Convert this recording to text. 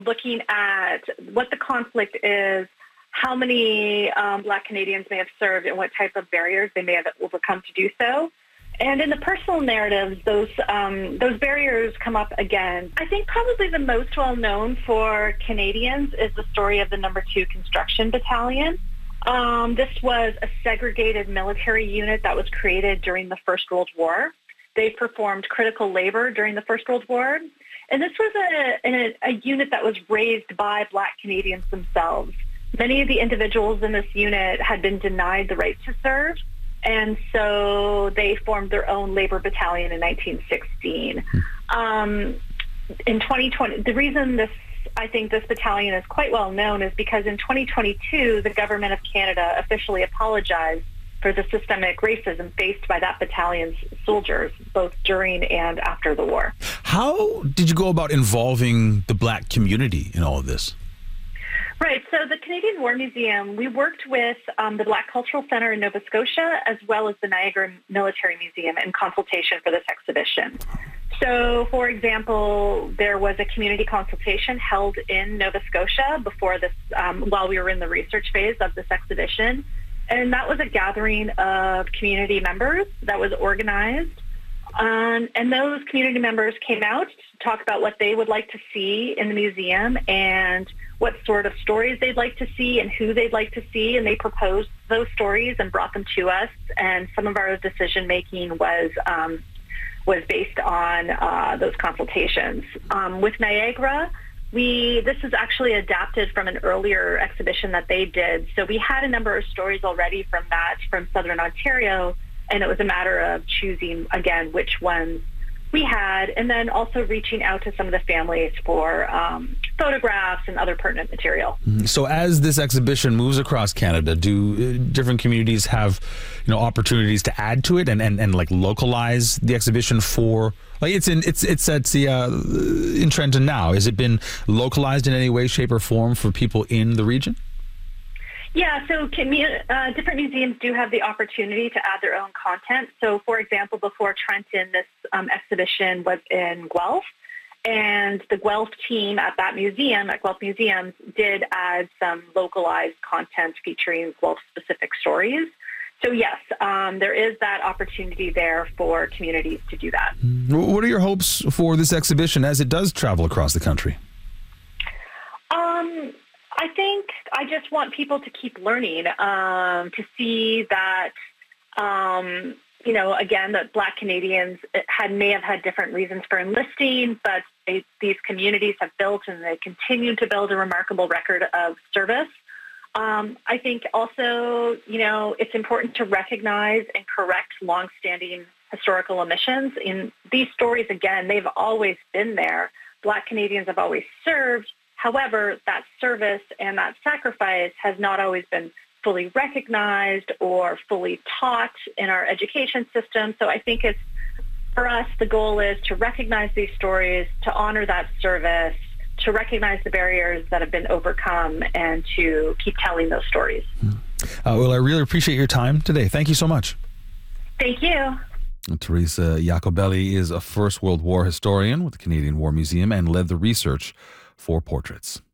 looking at what the conflict is, how many Black Canadians may have served, and what type of barriers they may have overcome to do so. And in the personal narratives, those barriers come up again. I think probably the most well-known for Canadians is the story of the Number 2 Construction Battalion. This was a segregated military unit that was created during the First World War. They performed critical labor during the First World War. And this was a unit that was raised by Black Canadians themselves. Many of the individuals in this unit had been denied the right to serve, and so they formed their own labor battalion in 1916. In 2020, the reason I think this battalion is quite well known is because in 2022, the Government of Canada officially apologized for the systemic racism faced by that battalion's soldiers, both during and after the war. How did you go about involving the Black community in all of this? Right. So the Canadian War Museum, we worked with the Black Cultural Center in Nova Scotia as well as the Niagara Military Museum in consultation for this exhibition. So, for example, there was a community consultation held in Nova Scotia before this, while we were in the research phase of this exhibition. And that was a gathering of community members that was organized. And those community members came out to talk about what they would like to see in the museum and what sort of stories they'd like to see and who they'd like to see. And they proposed those stories and brought them to us. And some of our decision-making was based on those consultations. With Niagara, this is actually adapted from an earlier exhibition that they did. So we had a number of stories already from Southern Ontario, and it was a matter of choosing, again, which ones we had, and then also reaching out to some of the families for photographs and other pertinent material. So as this exhibition moves across Canada, do different communities have, opportunities to add to it and like localize the exhibition for, like it's in Trenton now. Has it been localized in any way, shape, or form for people in the region? Yeah, so different museums do have the opportunity to add their own content. So, for example, before Trenton, this exhibition was in Guelph, and the Guelph team at Guelph Museums, did add some localized content featuring Guelph-specific stories. So, yes, there is that opportunity there for communities to do that. What are your hopes for this exhibition as it does travel across the country? I think I just want people to keep learning, to see that, again, that Black Canadians may have had different reasons for enlisting, but these communities have built and they continue to build a remarkable record of service. I think also, it's important to recognize and correct longstanding historical omissions. In these stories, again, they've always been there. Black Canadians have always served. However, that service and that sacrifice has not always been fully recognized or fully taught in our education system. So I think for us, the goal is to recognize these stories, to honor that service, to recognize the barriers that have been overcome, and to keep telling those stories. Well, I really appreciate your time today. Thank you so much. Thank you. Teresa Iacobelli is a First World War historian with the Canadian War Museum and led the research for portraits.